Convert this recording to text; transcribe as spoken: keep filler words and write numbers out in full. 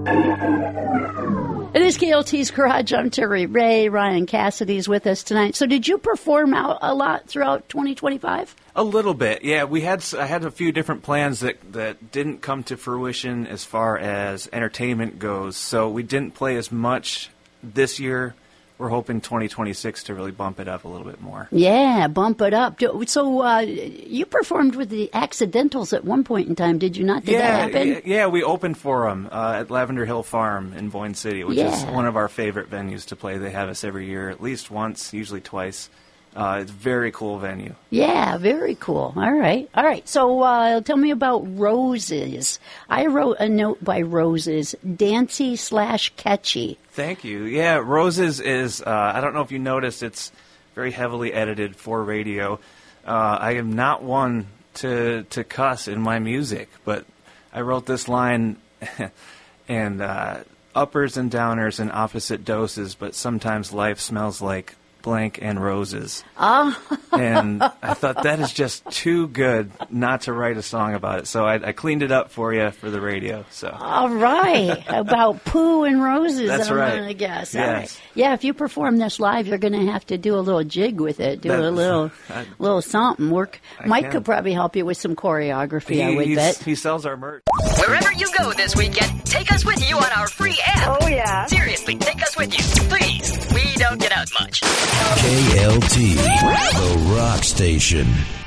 It is K L T's Garage. I'm Terry Ray. Ryan Cassidy's with us tonight. So did you perform out a lot throughout twenty twenty-five? A little bit, yeah. We had I had a few different plans that, that didn't come to fruition as far as entertainment goes. So we didn't play as much this year. We're hoping twenty twenty-six to really bump it up a little bit more. Yeah, bump it up. So uh, you performed with the Accidentals at one point in time, did you not? Did yeah, that happen? Yeah, we opened for them uh, at Lavender Hill Farm in Boyne City, which yeah. is one of our favorite venues to play. They have us every year, at least once, usually twice. Uh, it's a very cool venue. Yeah, very cool. All right. All right. So uh, tell me about Roses. I wrote a note by Roses, dancey slash catchy. Thank you. Yeah, Roses is, uh, I don't know if you noticed, it's very heavily edited for radio. Uh, I am not one to to cuss in my music, but I wrote this line, and uh, uppers and downers in opposite doses, but sometimes life smells like blank and roses. Oh. And I thought that is just too good not to write a song about it. So I, I cleaned it up for you for the radio. So all right, about poo and roses. That's I'm right. gonna guess. Yes. All right. Yeah, if you perform this live, you're going to have to do a little jig with it, do That- a little, I- little something. Work. I Mike can. could probably help you with some choreography. he, I would he's- bet. he sells our merch. Wherever you go this weekend, take us with you on our free app. Oh, yeah. Seriously, take us with you, please. We don't get out much. K L T, the Rock Station.